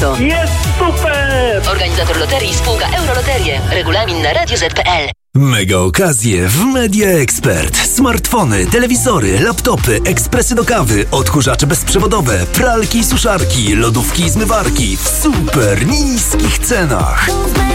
Loto. Jest super! Organizator loterii spółka Euroloterie. Regulamin na radioz.pl. Mega okazje w Media Expert. Smartfony, telewizory, laptopy, ekspresy do kawy, odkurzacze bezprzewodowe, pralki i suszarki, lodówki i zmywarki w super niskich cenach.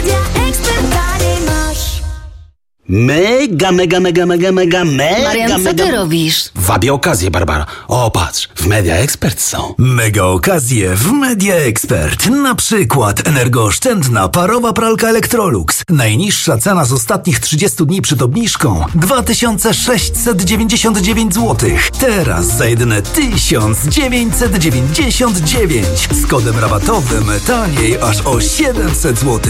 Mega. Marian, co ty robisz? Wabię okazję, Barbara. O, patrz, w Media Expert są. Mega okazje w Media Expert. Na przykład energooszczędna parowa pralka Electrolux. Najniższa cena z ostatnich 30 dni przed obniżką 2699 zł. Teraz za jedyne 1999. Z kodem rabatowym taniej aż o 700 zł.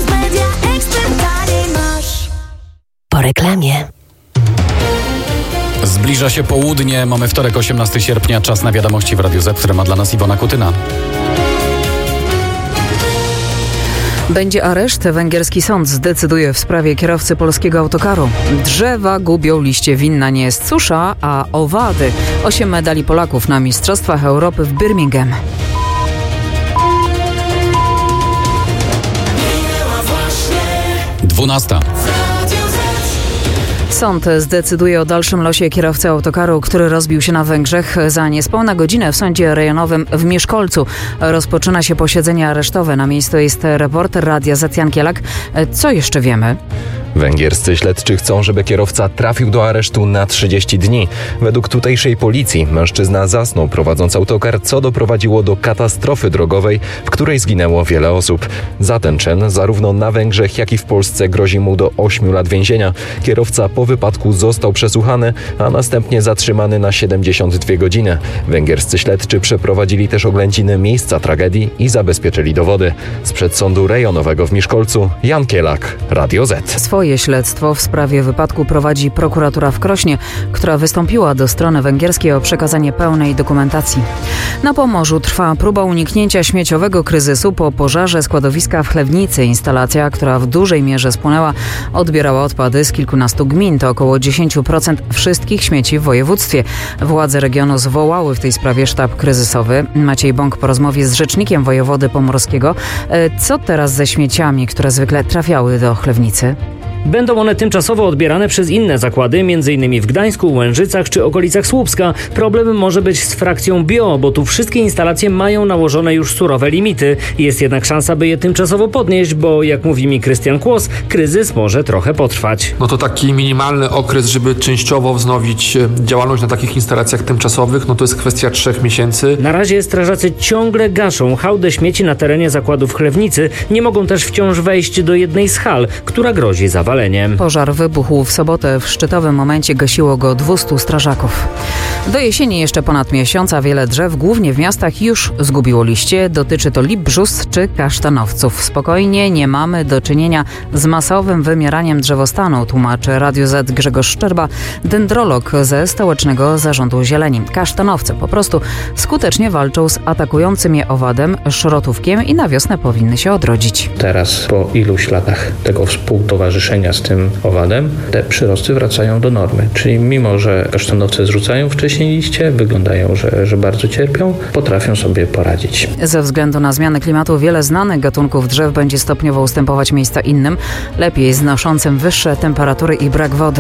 Po reklamie. Zbliża się południe, mamy wtorek 18 sierpnia, czas na wiadomości w Radiu Z, które ma dla nas Iwona Kutyna. Będzie areszt. Węgierski sąd zdecyduje w sprawie kierowcy polskiego autokaru. Drzewa gubią liście, winna nie jest susza, a owady. 8 medali Polaków na Mistrzostwach Europy w Birmingham. Dwunasta. Sąd zdecyduje o dalszym losie kierowcy autokaru, który rozbił się na Węgrzech. Za niespełna godzinę w sądzie rejonowym w Mieszkolcu rozpoczyna się posiedzenie aresztowe. Na miejscu jest reporter Radia Z Jan Kielak. Co jeszcze wiemy? Węgierscy śledczy chcą, żeby kierowca trafił do aresztu na 30 dni. Według tutejszej policji mężczyzna zasnął prowadząc autokar, co doprowadziło do katastrofy drogowej, w której zginęło wiele osób. Za ten czyn zarówno na Węgrzech, jak i w Polsce grozi mu do 8 lat więzienia. Kierowca po wypadku został przesłuchany, a następnie zatrzymany na 72 godziny. Węgierscy śledczy przeprowadzili też oględziny miejsca tragedii i zabezpieczyli dowody. Sprzed sądu rejonowego w Mieszkolcu Jan Kielak, Radio Z. Swoje śledztwo w sprawie wypadku prowadzi prokuratura w Krośnie, która wystąpiła do strony węgierskiej o przekazanie pełnej dokumentacji. Na Pomorzu trwa próba uniknięcia śmieciowego kryzysu po pożarze składowiska w Chlewnicy. Instalacja, która w dużej mierze spłonęła, odbierała odpady z kilkunastu gmin. To około 10% wszystkich śmieci w województwie. Władze regionu zwołały w tej sprawie sztab kryzysowy. Maciej Bąk po rozmowie z rzecznikiem wojewody pomorskiego. Co teraz ze śmieciami, które zwykle trafiały do Chlewnicy? Będą one tymczasowo odbierane przez inne zakłady, m.in. w Gdańsku, Łężycach czy okolicach Słupska. Problem może być z frakcją bio, bo tu wszystkie instalacje mają nałożone już surowe limity. Jest jednak szansa, by je tymczasowo podnieść, bo jak mówi mi Krystian Kłos, kryzys może trochę potrwać. No to taki minimalny okres, żeby częściowo wznowić działalność na takich instalacjach tymczasowych, no to jest kwestia 3 miesięcy. Na razie strażacy ciągle gaszą hałdę śmieci na terenie zakładów Chlewnicy. Nie mogą też wciąż wejść do jednej z hal, która grozi zawaleniem. Pożar wybuchł w sobotę. W szczytowym momencie gasiło go 200 strażaków. Do jesieni jeszcze ponad miesiąc, a wiele drzew, głównie w miastach, już zgubiło liście. Dotyczy to lip, brzóz czy kasztanowców. Spokojnie, nie mamy do czynienia z masowym wymieraniem drzewostanu, tłumaczy Radio Z Grzegorz Szczerba, dendrolog ze Stołecznego Zarządu Zieleni. Kasztanowce po prostu skutecznie walczą z atakującym je owadem, szrotówkiem i na wiosnę powinny się odrodzić. Teraz po iluś latach tego współtowarzyszenia z tym owadem, te przyrosty wracają do normy. Czyli mimo, że kasztanowce zrzucają wcześniej liście, wyglądają, że bardzo cierpią, potrafią sobie poradzić. Ze względu na zmiany klimatu wiele znanych gatunków drzew będzie stopniowo ustępować miejsca innym, lepiej znoszącym wyższe temperatury i brak wody.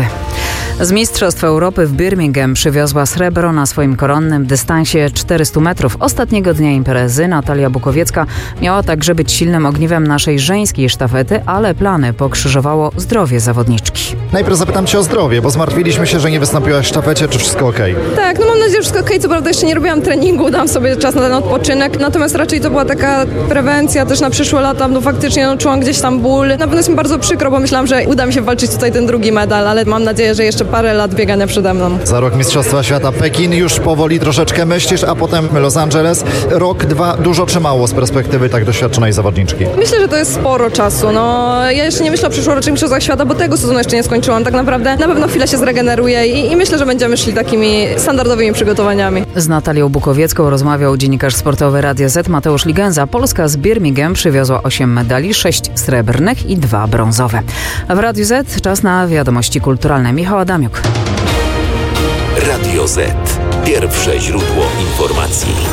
Z Mistrzostw Europy w Birmingham przywiozła srebro na swoim koronnym dystansie 400 metrów. Ostatniego dnia imprezy Natalia Bukowiecka miała także być silnym ogniwem naszej żeńskiej sztafety, ale plany pokrzyżowało zdrowie zawodniczki. Najpierw zapytam Cię o zdrowie, bo zmartwiliśmy się, że nie wystąpiłaś w sztafecie. Czy wszystko okej? Tak, mam nadzieję, że wszystko okej. Co prawda jeszcze nie robiłam treningu, dam sobie czas na ten odpoczynek, natomiast raczej to była taka prewencja też na przyszłe lata. No faktycznie czułam gdzieś tam ból. Na pewno jest mi bardzo przykro, bo myślałam, że uda mi się walczyć tutaj ten drugi medal, ale mam nadzieję, że jeszcze parę lat biegania przede mną. Za rok Mistrzostwa Świata Pekin już powoli troszeczkę myślisz, a potem Los Angeles. Rok, 2, dużo czy mało z perspektywy tak doświadczonej zawodniczki? Myślę, że to jest sporo czasu. No, ja jeszcze nie myślę o przyszłorocznych Mistrzostwach Świata, bo tego sezonu jeszcze nie skończyłam. Tak naprawdę na pewno chwilę się zregeneruję i myślę, że będziemy szli takimi standardowymi przygotowaniami. Z Natalią Bukowiecką rozmawiał dziennikarz sportowy Radia Z Mateusz Ligenza. Polska z Birmingham przywiozła 8 medali, 6 srebrnych i 2 brązowe. W Radiu Z czas na wiadomości kulturalne. Michał Adamiuk. Radio Z. Pierwsze źródło informacji.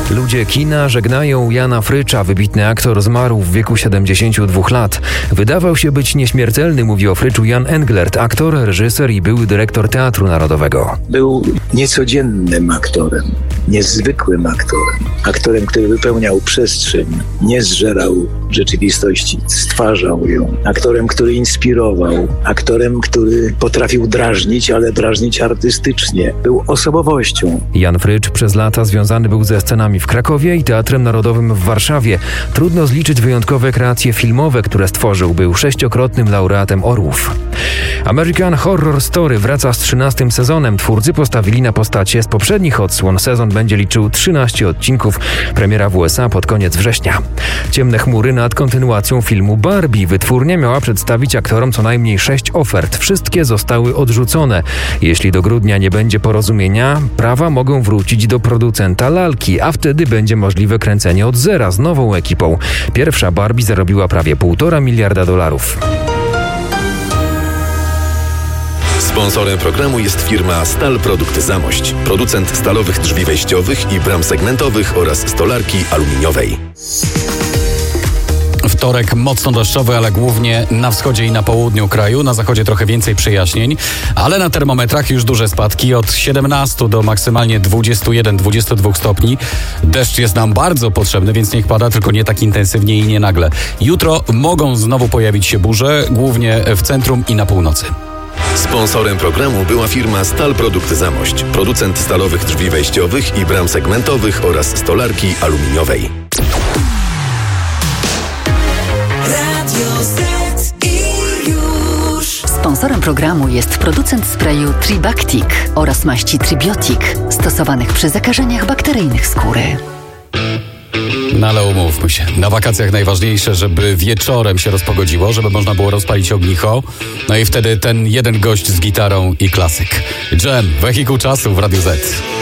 Ludzie kina żegnają Jana Frycza. Wybitny aktor zmarł w wieku 72 lat. Wydawał się być nieśmiertelny, mówi o Fryczu Jan Englert, aktor, reżyser i były dyrektor Teatru Narodowego. Był niecodziennym aktorem, niezwykłym aktorem. Aktorem, który wypełniał przestrzeń, nie zżerał rzeczywistości, stwarzał ją. Aktorem, który inspirował. Aktorem, który potrafił drażnić, ale drażnić artystycznie. Był osobowością. Jan Frycz przez lata związany był ze scenami w Krakowie i Teatrem Narodowym w Warszawie. Trudno zliczyć wyjątkowe kreacje filmowe, które stworzył. Był 6-krotnym laureatem Orłów. American Horror Story wraca z 13. sezonem. Twórcy postawili na postacie z poprzednich odsłon. Sezon będzie liczył 13 odcinków. Premiera w USA pod koniec września. Ciemne chmury nad kontynuacją filmu Barbie. Wytwórnia miała przedstawić aktorom co najmniej 6 ofert. Wszystkie zostały odrzucone. Jeśli do grudnia nie będzie porozumienia, prawa mogą wrócić do producenta lalki, a wtedy będzie możliwe kręcenie od zera z nową ekipą. Pierwsza Barbie zarobiła prawie $1,5 miliarda. Sponsorem programu jest firma Stal Produkt Zamość, producent stalowych drzwi wejściowych i bram segmentowych oraz stolarki aluminiowej. Wtorek mocno deszczowy, ale głównie na wschodzie i na południu kraju. Na zachodzie trochę więcej przejaśnień, ale na termometrach już duże spadki od 17 do maksymalnie 21-22 stopni. Deszcz jest nam bardzo potrzebny, więc niech pada, tylko nie tak intensywnie i nie nagle. Jutro mogą znowu pojawić się burze, głównie w centrum i na północy. Sponsorem programu była firma Stal Produkt Zamość, producent stalowych drzwi wejściowych i bram segmentowych oraz stolarki aluminiowej. Sponsorem programu jest producent sprayu Tribactic oraz maści Tribiotic, stosowanych przy zakażeniach bakteryjnych skóry. No ale umówmy się, na wakacjach najważniejsze, żeby wieczorem się rozpogodziło, żeby można było rozpalić ognicho, no i wtedy ten jeden gość z gitarą i klasyk. Jam, wehikuł czasu w Radiu Z.